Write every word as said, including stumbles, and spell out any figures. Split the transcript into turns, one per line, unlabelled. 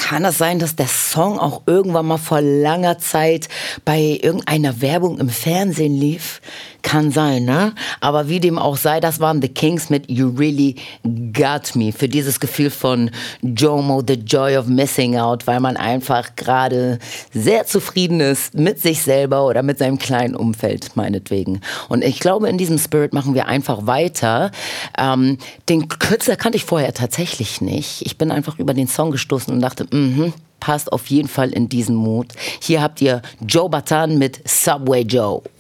Kann es sein, dass der Song auch irgendwann mal vor langer Zeit bei irgendeiner Werbung im Fernsehen lief? Kann sein, ne? Aber wie dem auch sei, das waren The Kings mit You Really Got Me. Für dieses Gefühl von JOMO, The Joy of Missing Out, weil man einfach gerade sehr zufrieden ist mit sich selber oder mit seinem kleinen Umfeld, meinetwegen. Und ich glaube, in diesem Spirit machen wir einfach weiter. Ähm, den Künstler kannte ich vorher tatsächlich nicht. Ich bin einfach über den Song gestoßen und dachte, mhm, passt auf jeden Fall in diesen Mut. Hier habt ihr Joe Bataan mit Subway Joe.